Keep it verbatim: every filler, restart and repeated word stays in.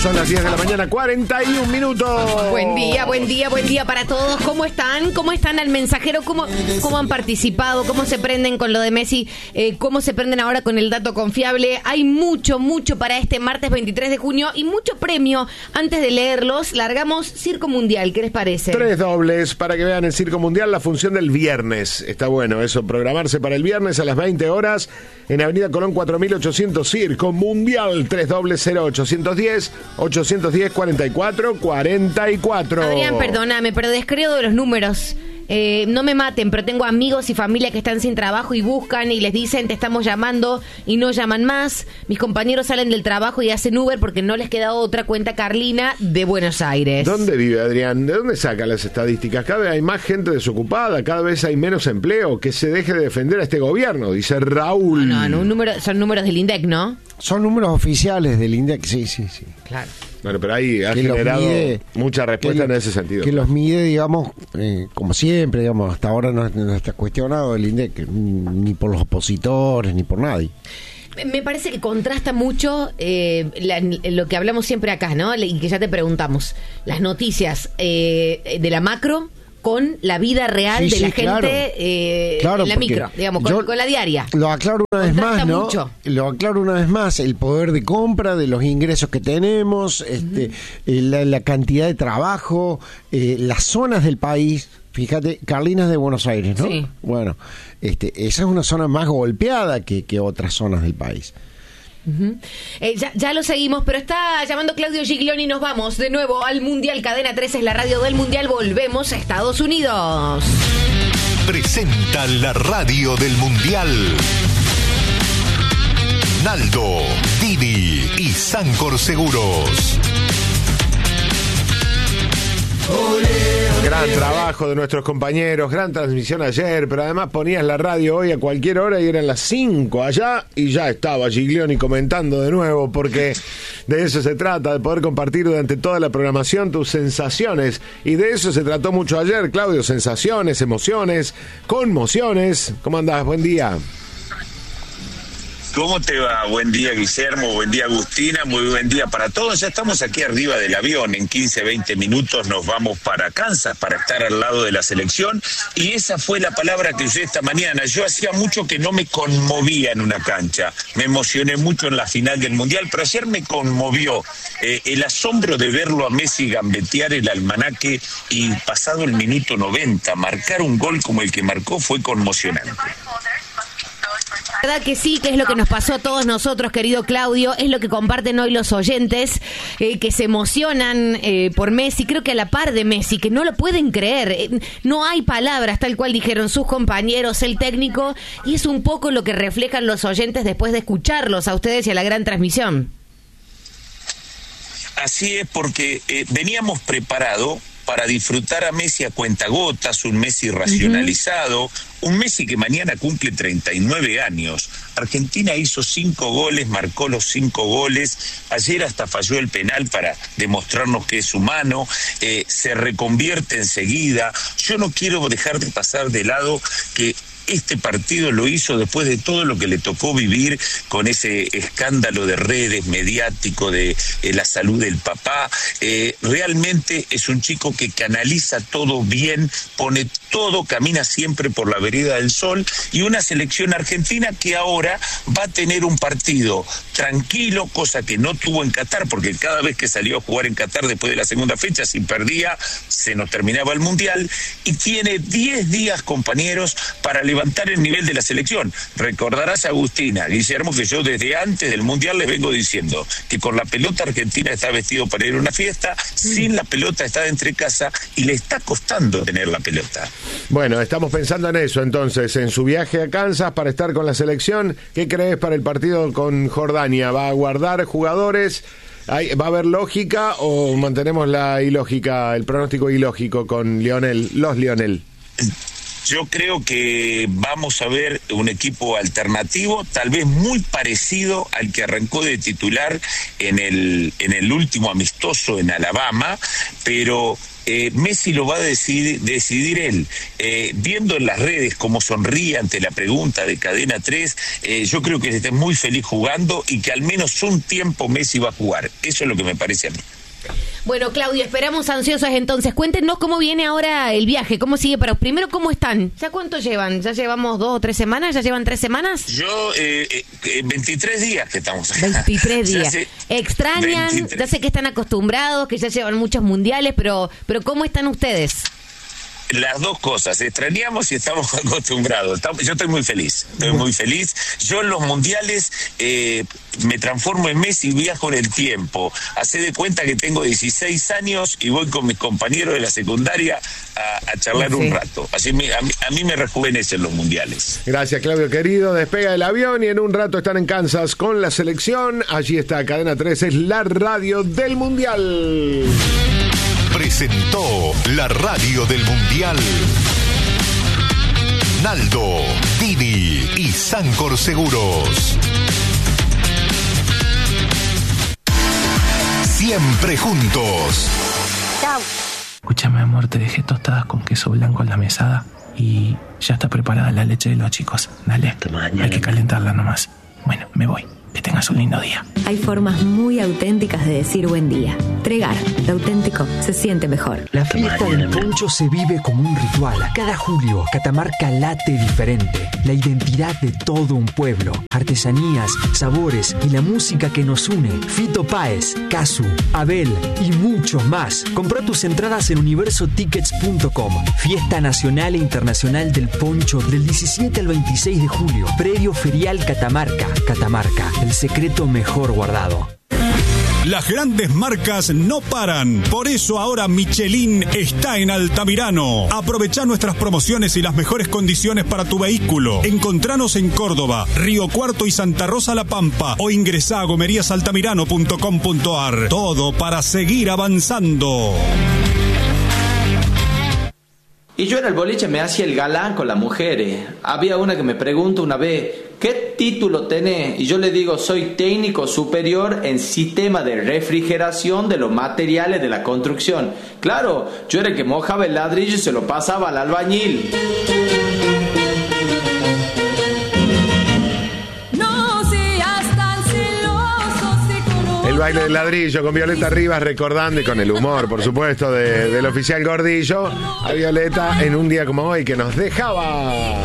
Son las diez de la mañana, cuarenta y un minutos. Buen día, buen día, buen día para todos. ¿Cómo están? ¿Cómo están al mensajero? ¿Cómo, cómo han participado? ¿Cómo se prenden con lo de Messi? Eh, ¿Cómo se prenden ahora con el dato confiable? Hay mucho, mucho para este martes veintitrés de junio y mucho premio. Antes de leerlos, largamos Circo Mundial. ¿Qué les parece? Tres dobles para que vean el Circo Mundial, la función del viernes. Está bueno eso, programarse para el viernes a las veinte horas en Avenida Colón cuatro mil ochocientos, Circo Mundial. Tres dobles cero ochocientos diez ochocientos diez cuarenta y cuatro cuarenta y cuatro. Adrián, perdóname, pero descreo de los números. Eh, no me maten, pero tengo amigos y familia que están sin trabajo y buscan y les dicen te estamos llamando y no llaman más. Mis compañeros salen del trabajo y hacen Uber porque no les queda otra. Cuenta Carlina de Buenos Aires. ¿Dónde vive Adrián? ¿De dónde saca las estadísticas? Cada vez hay más gente desocupada, cada vez hay menos empleo. Que se deje de defender a este gobierno, dice Raúl. No, no, no un número, son números del INDEC, ¿no? Son números oficiales del INDEC, sí, sí, sí. Claro. Bueno, pero ahí ha que generado mide, mucha respuesta lo, en ese sentido. Que los mide, digamos, eh, como siempre, digamos, hasta ahora no, no está cuestionado el INDEC, ni por los opositores, ni por nadie. Me parece que contrasta mucho eh, la, lo que hablamos siempre acá, ¿no? Y que ya te preguntamos. Las noticias eh, de la macro con la vida real sí, de sí, la gente claro. eh, Claro, en la micro, digamos, con, con la diaria. Lo aclaro una vez más, ¿no? Mucho. Lo aclaro una vez más, el poder de compra de los ingresos que tenemos, este, uh-huh. la, la cantidad de trabajo, eh, las zonas del país. Fíjate, Carlina es de Buenos Aires, ¿no? Sí. Bueno, este, esa es una zona más golpeada que, que otras zonas del país. Uh-huh. Eh, ya, ya lo seguimos, pero está llamando Claudio Giglioni. Nos vamos de nuevo al Mundial. Cadena trece es la radio del Mundial. Volvemos a Estados Unidos. Presenta la radio del Mundial. Naldo, Didi y Sancor Seguros. Gran trabajo de nuestros compañeros, gran transmisión ayer, pero además ponías la radio hoy a cualquier hora y eran las cinco allá y ya estaba Giglioni comentando de nuevo, porque de eso se trata, de poder compartir durante toda la programación tus sensaciones, y de eso se trató mucho ayer, Claudio, sensaciones, emociones, conmociones. ¿Cómo andás? Buen día. ¿Cómo te va? Buen día, Guillermo, buen día, Agustina, muy buen día para todos. Ya estamos aquí arriba del avión, en quince, veinte minutos nos vamos para Kansas para estar al lado de la selección, y esa fue la palabra que usé esta mañana. Yo hacía mucho que no me conmovía en una cancha, me emocioné mucho en la final del Mundial, pero ayer me conmovió eh, el asombro de verlo a Messi gambetear el almanaque y pasado el minuto noventa, marcar un gol como el que marcó fue conmocionante. La verdad que sí, que es lo que nos pasó a todos nosotros, querido Claudio, es lo que comparten hoy los oyentes, eh, que se emocionan eh, por Messi, creo que a la par de Messi, que no lo pueden creer, eh, no hay palabras, tal cual dijeron sus compañeros, el técnico, y es un poco lo que reflejan los oyentes después de escucharlos a ustedes y a la gran transmisión. Así es, porque eh, veníamos preparados para disfrutar a Messi a cuentagotas, un Messi racionalizado, uh-huh. un Messi que mañana cumple treinta y nueve años. Argentina hizo cinco goles, marcó los cinco goles, ayer hasta falló el penal para demostrarnos que es humano, eh, se reconvierte enseguida. Yo no quiero dejar de pasar de lado que este partido lo hizo después de todo lo que le tocó vivir con ese escándalo de redes, mediático, de eh, la salud del papá. Eh, realmente es un chico que canaliza todo bien, pone todo, camina siempre por la vereda del sol, y una selección argentina que ahora va a tener un partido tranquilo, cosa que no tuvo en Qatar, porque cada vez que salió a jugar en Qatar después de la segunda fecha, si perdía, se nos terminaba el Mundial, y tiene diez días, compañeros, para levantar el nivel de la selección. Recordarás, Agustina, Guillermo, que yo desde antes del Mundial les vengo diciendo que con la pelota Argentina está vestido para ir a una fiesta, sin la pelota está de entre casa y le está costando tener la pelota. Bueno, estamos pensando en eso entonces, en su viaje a Kansas para estar con la selección. ¿Qué crees para el partido con Jordania? ¿Va a guardar jugadores? ¿Va a haber lógica o mantenemos la ilógica, el pronóstico ilógico con Lionel, los Lionel? Yo creo que vamos a ver un equipo alternativo, tal vez muy parecido al que arrancó de titular en el, en el último amistoso en Alabama, pero eh, Messi lo va a decidir, decidir él. Eh, viendo en las redes cómo sonríe ante la pregunta de Cadena tres, eh, yo creo que está muy feliz jugando y que al menos un tiempo Messi va a jugar. Eso es lo que me parece a mí. Bueno, Claudio, esperamos ansiosos entonces. Cuéntenos cómo viene ahora el viaje, cómo sigue para... Primero, ¿cómo están? ¿Ya cuánto llevan? ¿Ya llevamos dos o tres semanas? ¿Ya llevan tres semanas? Yo, eh, eh, veintitrés días que estamos acá. veintitrés días. Sé, ¿Extrañan? veintitrés. Ya sé que están acostumbrados, que ya llevan muchos mundiales, pero, pero ¿cómo están ustedes? Las dos cosas, extrañamos y estamos acostumbrados. Estamos, yo estoy muy feliz, estoy muy feliz. Yo en los mundiales eh, me transformo en Messi y viajo en el tiempo. Hacé de cuenta que tengo dieciséis años y voy con mis compañeros de la secundaria a, a charlar sí. un rato. Así me, a, mí, a mí me rejuvenecen los mundiales. Gracias, Claudio, querido. Despega el avión y en un rato están en Kansas con la selección. Allí está Cadena tres, es la radio del Mundial. Presentó la radio del Mundial. Naldo, Dini y Sancor Seguros. Siempre juntos. Chau. Escúchame, amor, te dejé tostadas con queso blanco en la mesada y ya está preparada la leche de los chicos. Dale, hay que calentarla nomás. Bueno, me voy. Que tengas un lindo día. Hay formas muy auténticas de decir buen día. Tregar, lo auténtico se siente mejor. La fiesta del poncho se vive como un ritual. Cada julio, Catamarca late diferente. La identidad de todo un pueblo. Artesanías, sabores y la música que nos une. Fito Páez, Casu, Abel y muchos más. Comprá tus entradas en universo tickets punto com. Fiesta nacional e internacional del poncho del diecisiete al veintiséis de julio. Predio Ferial Catamarca. Catamarca. El secreto mejor guardado. Las grandes marcas no paran. Por eso ahora Michelin está en Altamirano. Aprovechá nuestras promociones y las mejores condiciones para tu vehículo. Encontranos en Córdoba, Río Cuarto y Santa Rosa La Pampa o ingresá a gomerías altamirano punto com punto ar. Todo para seguir avanzando. Y yo en el boliche me hacía el galán con las mujeres. Había una que me pregunta una vez, ¿qué título tenés? Y yo le digo, soy técnico superior en sistema de refrigeración de los materiales de la construcción. Claro, yo era el que mojaba el ladrillo y se lo pasaba al albañil. El baile del ladrillo con Violeta Rivas recordando y con el humor, por supuesto, de, del oficial Gordillo a Violeta en un día como hoy que nos dejaba.